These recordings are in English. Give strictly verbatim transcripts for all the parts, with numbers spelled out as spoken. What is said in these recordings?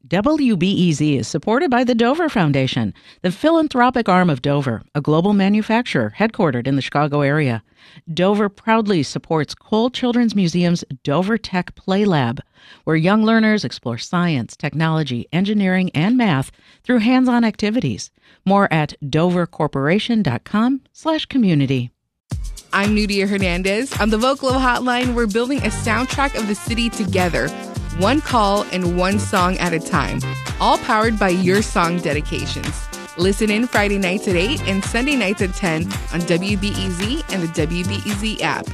W B E Z is supported by the Dover Foundation, the philanthropic arm of Dover, a global manufacturer headquartered in the Chicago area. Dover proudly supports Cole Children's Museum's Dover Tech Play Lab, where young learners explore science, technology, engineering, and math through hands-on activities. More at dovercorporation.com slash community. I'm Nudia Hernandez. On the Vocalo Hotline, we're building a soundtrack of the city together. One call and one song at a time, all powered by your song dedications. Listen in Friday nights at eight and Sunday nights at ten on W B E Z and the W B E Z app.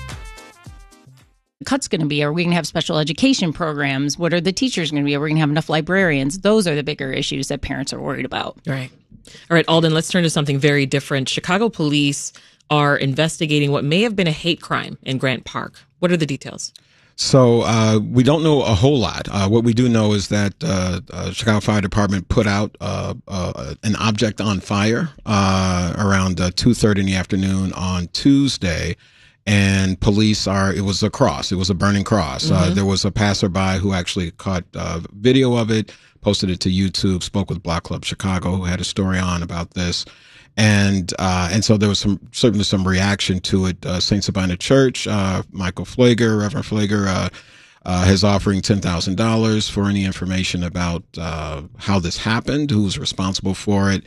Cut's going to be? Are we going to have special education programs? What are the teachers going to be? Are we going to have enough librarians? Those are the bigger issues that parents are worried about. Right. All right, Alden, let's turn to something very different. Chicago police are investigating what may have been a hate crime in Grant Park. What are the details? So uh, we don't know a whole lot. Uh, what we do know is that uh, uh, Chicago Fire Department put out uh, uh, an object on fire uh, around uh, two thirty in the afternoon on Tuesday, and police are, it was a cross. It was a burning cross. Mm-hmm. Uh, there was a passerby who actually caught uh, video of it, posted it to YouTube, spoke with Block Club Chicago, who had a story on about this. And uh, and so there was some certainly some reaction to it. Uh, Saint Sabina Church, uh, Michael Flager, Reverend Flager, uh, uh, is offering ten thousand dollars for any information about uh, how this happened, who's responsible for it,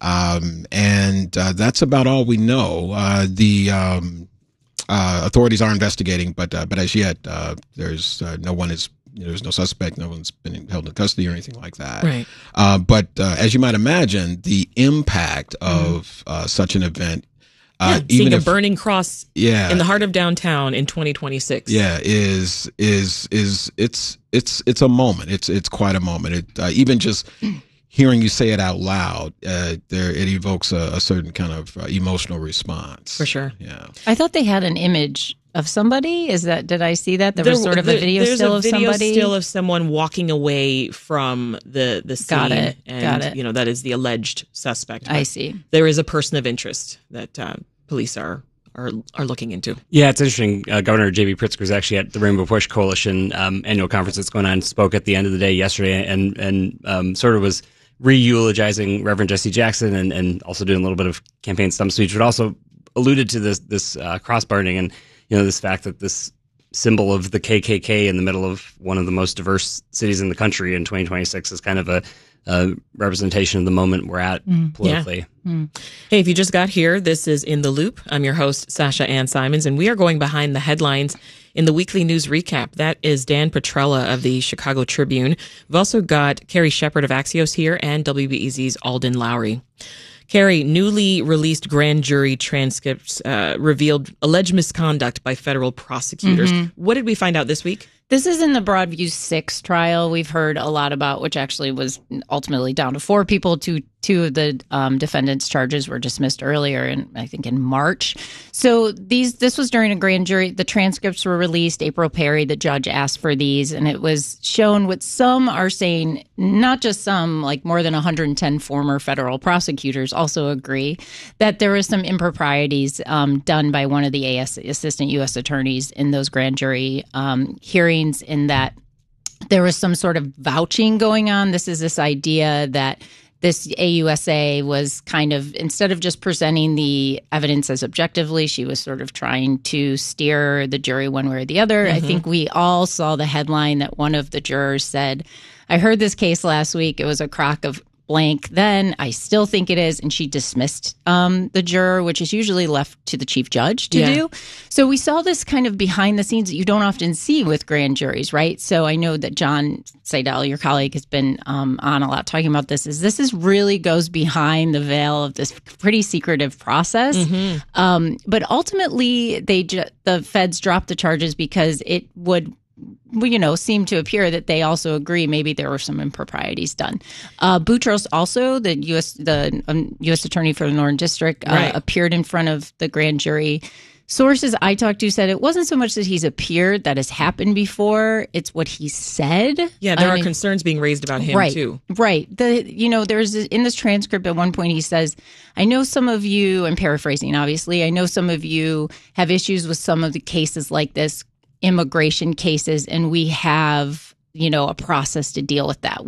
um, and uh, that's about all we know. Uh, the um, uh, authorities are investigating, but uh, but as yet, uh, there's uh, no one is. You know, there's no suspect. No one's been held in custody or anything like that. Right. Uh, but uh, as you might imagine, the impact of uh, such an event, uh, yeah, even seeing if, a burning cross yeah, in the heart of downtown in twenty twenty-six. Yeah, is is is it's it's it's a moment. It's it's quite a moment. It uh, even just hearing you say it out loud, uh, there it evokes a, a certain kind of uh, emotional response. For sure. Yeah. I thought they had an image of somebody. Is that, did I see that? There, there was sort of a video there's still a of video somebody. still of someone walking away from the, the scene. Got it. And, Got it. you know, that is the alleged suspect. I see. There is a person of interest that uh, police are, are are looking into. Yeah, it's interesting. Uh, Governor J B. Pritzker was actually at the Rainbow Push Coalition um, annual conference that's going on, spoke at the end of the day yesterday, and, and um, sort of was re-eulogizing Reverend Jesse Jackson and, and also doing a little bit of campaign stump speech, but also alluded to this, this uh, cross burning and, you know, this fact that this symbol of the K K K in the middle of one of the most diverse cities in the country in twenty twenty-six is kind of a, a representation of the moment we're at mm. politically. Yeah. Mm. Hey, if you just got here, this is In the Loop. I'm your host, Sasha Ann Simons, and we are going behind the headlines in the weekly news recap. That is Dan Petrella of the Chicago Tribune. We've also got Carrie Shepard of Axios here and W B E Z's Alden Lowry. Carrie, newly released grand jury transcripts uh, revealed alleged misconduct by federal prosecutors. Mm-hmm. What did we find out this week? This is in the Broadview six trial we've heard a lot about, which actually was ultimately down to four people. Two, two of the um, defendants' charges were dismissed earlier, in, I think in March. So these this was during a grand jury. The transcripts were released. April Perry, the judge, asked for these, and it was shown what some are saying, not just some, like more than one hundred ten former federal prosecutors also agree, that there was some improprieties um, done by one of the A S assistant U S attorneys in those grand jury um, hearings. In that there was some sort of vouching going on. This is this idea that this A U S A was kind of, instead of just presenting the evidence as objectively, she was sort of trying to steer the jury one way or the other. Mm-hmm. I think we all saw the headline that one of the jurors said, I heard this case last week. It was a crock of blank then. I still think it is. And she dismissed um, the juror, which is usually left to the chief judge to yeah. do. So we saw this kind of behind the scenes that you don't often see with grand juries, right? So I know that John Seidel, your colleague, has been um, on a lot talking about this, is this is really goes behind the veil of this pretty secretive process. Mm-hmm. Um, but ultimately, they ju- the feds dropped the charges because it would you know, seem to appear that they also agree maybe there were some improprieties done. Uh, Boutros also, the U S the um, U S attorney for the Northern District, uh, right. appeared in front of the grand jury. Sources I talked to said it wasn't so much that he's appeared, that has happened before. It's what he said. Yeah, there I are mean, concerns being raised about him, right, too. Right. The You know, there's in this transcript at one point he says, I know some of you, I'm paraphrasing, obviously, I know some of you have issues with some of the cases like this, immigration cases, and we have, you know, a process to deal with that.